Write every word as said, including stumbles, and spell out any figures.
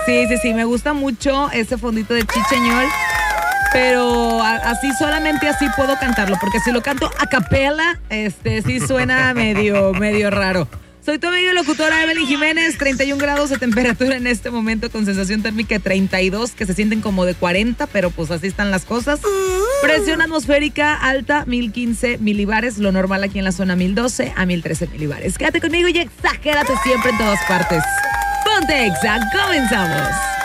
Sí, sí, sí, me gusta mucho ese fondito de chicheñol, pero a- así solamente así puedo cantarlo, porque si lo canto a capela, este sí suena medio, medio raro. Soy tu amiga y locutora Evelyn Jiménez, treinta y un grados de temperatura en este momento con sensación térmica de treinta y dos, que se sienten como de cuarenta, pero pues así están las cosas. Presión atmosférica alta, mil quince milibares, lo normal aquí en la zona mil doce a mil trece milibares. Quédate conmigo y exagérate siempre en todas partes. Ponte Exa, comenzamos.